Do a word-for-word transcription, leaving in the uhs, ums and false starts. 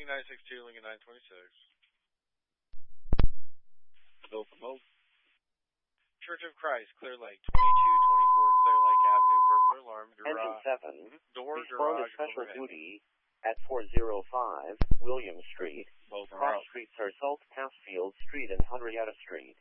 Lincoln nine six two, Lincoln nine twenty-six. Bill from Oak. Church of Christ, Clear Lake, twenty-two twenty-four Clear Lake Avenue, burglar alarm, Engine garage, seven, door, respond to garage, special overhead. duty at four oh five William Street. Both are Cross out. streets are Salt Pass Field Street and Henrietta Street.